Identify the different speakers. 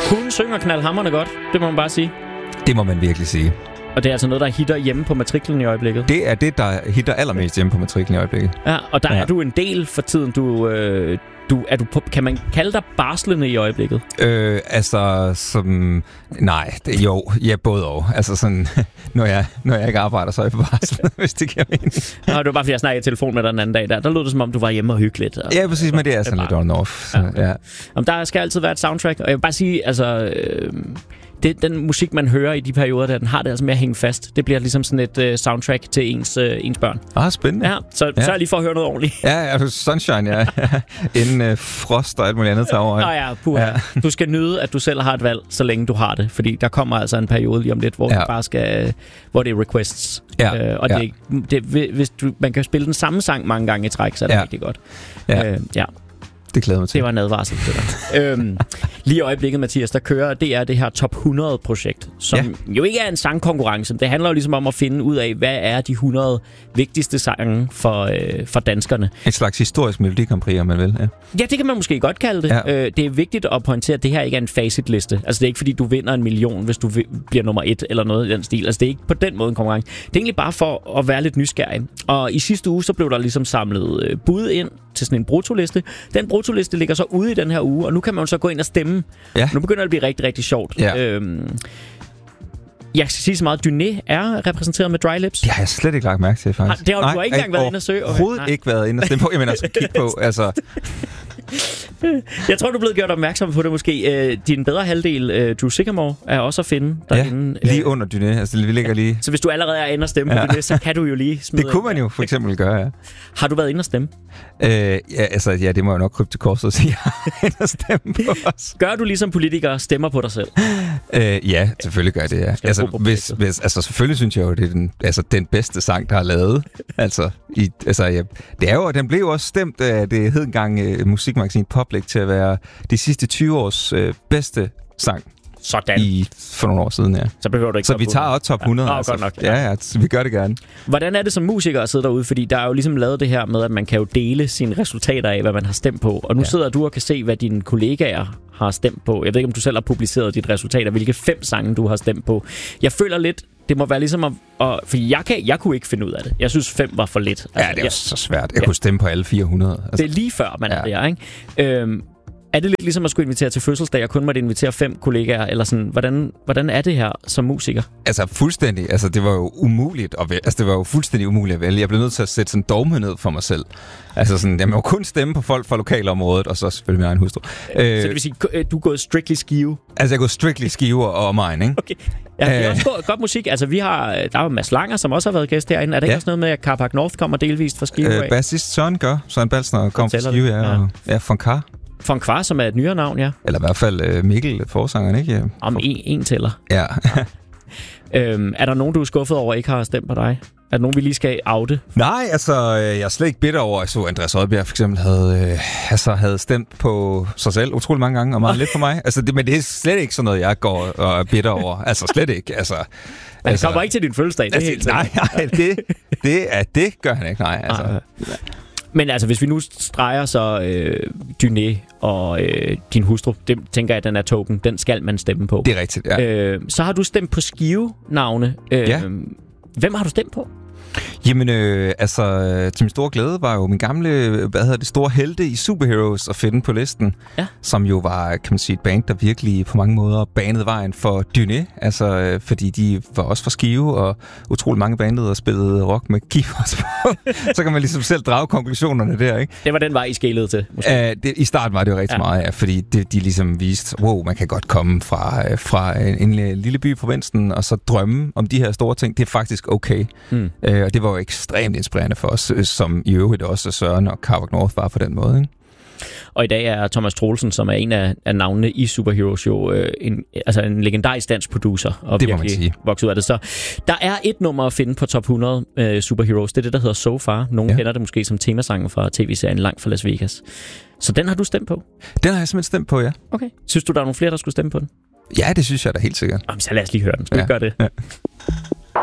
Speaker 1: Hun synger knaldhamrende godt, det må man bare sige.
Speaker 2: Det må man virkelig sige.
Speaker 1: Og det er altså noget, der hitter hjemme på matriklen i øjeblikket.
Speaker 2: Det er det, der hitter allermest hjemme på matriklen i øjeblikket.
Speaker 1: Ja, og der er du en del for tiden. Kan man kalde dig barslende i øjeblikket? Ja, både og. Altså sådan, når jeg ikke arbejder, så er jeg på barsel, hvis det giver mening. Nå, det var bare, fordi jeg snakkede i telefon med dig den anden dag. Der lød det, som om du var hjemme og hyggeligt.
Speaker 2: Ja, præcis, men det er sådan lidt on-off. Ja.
Speaker 1: Jamen, der skal altid være et soundtrack, og jeg vil bare sige, altså... den musik, man hører i de perioder, der den har det altså med at hænge fast. Det bliver ligesom sådan et soundtrack til ens børn.
Speaker 2: Spændende.
Speaker 1: Ja, så er lige for at høre noget ordentligt.
Speaker 2: Ja, Sunshine, ja. Inden frost og alt muligt andet tager over.
Speaker 1: Nå ja, puha. Ja. Du skal nyde, at du selv har et valg, så længe du har det. Fordi der kommer altså en periode lige om lidt, hvor du bare skal... Hvor det er requests.
Speaker 2: Ja.
Speaker 1: Og hvis man kan spille den samme sang mange gange i træk, så er det rigtig godt.
Speaker 2: Ja. Det glæder mig til.
Speaker 1: Det var en advarsel til dig. Lige i øjeblikket, Mathias, der kører det her Top 100-projekt, som jo ikke er en sangkonkurrence. Det handler jo ligesom om at finde ud af, hvad er de 100 vigtigste sange for danskerne.
Speaker 2: Et slags historisk Melodi Grand Prix, om man vil.
Speaker 1: Ja, det kan man måske godt kalde det. Ja. Det er vigtigt at pointere, at det her ikke er en facitliste. Altså, det er ikke, fordi du vinder 1 million, hvis du bliver nummer 1 eller noget i den stil. Altså, det er ikke på den måde en konkurrence. Det er egentlig bare for at være lidt nysgerrig. Og i sidste uge, så blev der ligesom samlet bud ind til sådan en brutoliste. Den brutoliste ligger så ude i den her uge, og nu kan man så gå ind og stemme. Ja. Nu begynder det at blive rigtig, rigtig sjovt. Ja. Jeg skal sige så meget, Dyné er repræsenteret med Dry Lips.
Speaker 2: Det har jeg slet ikke lagt mærke til, faktisk.
Speaker 1: Du har ikke engang været inde og søge?
Speaker 2: Overhovedet ikke været inde og stemme på. Jamen altså, kig på, altså...
Speaker 1: Jeg tror, du er blevet gjort opmærksom på det måske. Din bedre halvdel, Drew Sycamore, er også at finde derinde.
Speaker 2: Lige under Dyné. Altså, vi ligger lige...
Speaker 1: Så hvis du allerede er inde og stemme på Dyné, så kan du jo lige smide...
Speaker 2: Det kunne man jo for eksempel gøre, ja.
Speaker 1: Har du været inde og stemme?
Speaker 2: Det må jeg nok krybe til korset og sige, jeg har inde og stemme på os.
Speaker 1: Gør du ligesom politiker stemmer på dig selv?
Speaker 2: Ja, selvfølgelig gør det, ja. Altså, selvfølgelig synes jeg jo, det er den bedste sang, der er lavet. Det er jo, den blev jo også stemt af det hed engang musikmagasin Public til at være de sidste 20 års bedste sang.
Speaker 1: Sådan.
Speaker 2: For nogle år siden, ja.
Speaker 1: Så behøver du ikke.
Speaker 2: Så vi tager også top 100.
Speaker 1: Godt nok.
Speaker 2: Ja, vi gør det gerne.
Speaker 1: Hvordan er det som musiker at sidde derude? Fordi der er jo ligesom lavet det her med, at man kan jo dele sine resultater af, hvad man har stemt på. Og nu sidder du og kan se, hvad dine kollegaer har stemt på. Jeg ved ikke, om du selv har publiceret dit resultat, og hvilke 5 sange, du har stemt på. Jeg føler lidt, det må være ligesom fordi jeg kunne ikke finde ud af det. Jeg synes 5 var for lidt.
Speaker 2: Altså, det er jo så svært. Jeg kunne stemme på alle 400. Altså.
Speaker 1: Det er lige før, man er der, ikke? Er det lidt ligesom at skulle invitere til fødselsdag, og kun måtte invitere 5 kollegaer, eller sådan, hvordan er det her som musiker?
Speaker 2: Altså fuldstændig, det var jo umuligt at vælge. Altså det var jo fuldstændig umuligt at vælge. Jeg blev nødt til at sætte sådan en dogme ned for mig selv. Altså sådan, jeg må kun stemme på folk fra lokalområdet, og så selvfølgelig min egen hustru.
Speaker 1: Så det vil sige, du er gået strictly Skive?
Speaker 2: Altså jeg er gået strictly Skive og omegn, ikke?
Speaker 1: Okay. Ja, det er også godt musik. Altså der er jo Mads Langer, som også har været gæst herinde. Er det ikke også noget med, at Carpark North kommer delvist fra Skive af?
Speaker 2: Bassist Søren gør, Søren Balsner kommer fra Skive, og Funkar.
Speaker 1: Funkar, som er et nyere navn, ja.
Speaker 2: Eller i hvert fald Mikkel, forsangeren, ikke?
Speaker 1: Om en tæller.
Speaker 2: Ja.
Speaker 1: Er der nogen, du er skuffet over, ikke har stemt på dig? Er der nogen, vi lige skal oute?
Speaker 2: Nej, jeg er slet ikke bitter over, at så Andreas Odbjerg for eksempel havde stemt på sig selv utrolig mange gange, og meget lidt for mig. Men det er slet ikke sådan noget, jeg går og er bitter over. Slet ikke.
Speaker 1: Han kommer ikke til din fødselsdag, det er helt
Speaker 2: nej, det gør han ikke, nej.
Speaker 1: Men hvis vi nu streger så Dyné og din hustru, det tænker jeg, den er token, den skal man stemme på.
Speaker 2: Det er rigtigt, ja.
Speaker 1: Så har du stemt på Skive-navne. Hvem har du stemt på?
Speaker 2: Jamen, til min store glæde var jo min gamle, store helte i Superheroes at finde på listen. Ja. Som jo var, kan man sige, et band, der virkelig på mange måder banede vejen for Dyné. Fordi de var også fra Skive, og utrolig mange bandede og spillede rock med keyboards på. Så kan man ligesom selv drage konklusionerne der, ikke?
Speaker 1: Det var den vej, I skælede til, måske?
Speaker 2: I starten var det jo rigtig meget, fordi de ligesom viste, man kan godt komme fra en lille by i provinsen, og så drømme om de her store ting. Det er faktisk okay. Og det var jo ekstremt inspirerende for os, som i øvrigt også Søren og Carpark North var på den måde, ikke?
Speaker 1: Og i dag er Thomas Troelsen, som er en af navnene i Superheroes, jo en legendarisk dansk producer. Og
Speaker 2: det må man sige.
Speaker 1: Vokset ud af det. Så der er et nummer at finde på top 100 Superheroes. Det er det, der hedder So Far. Nogle kender det måske som temasangen fra tv-serien Langt fra Las Vegas. Så den har du stemt på?
Speaker 2: Den har jeg simpelthen stemt på, ja.
Speaker 1: Okay. Synes du, der er nogle flere, der skulle stemme på den?
Speaker 2: Ja, det synes jeg da helt sikkert.
Speaker 1: Så lad os lige høre den. Skal vi gøre det? Ja.